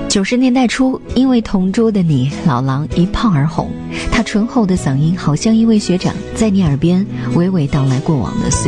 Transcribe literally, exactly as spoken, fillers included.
九十年代初，因为同桌的你，老狼一炮而红。他醇厚的嗓音，好像一位学长，在你耳边娓娓道来过往的岁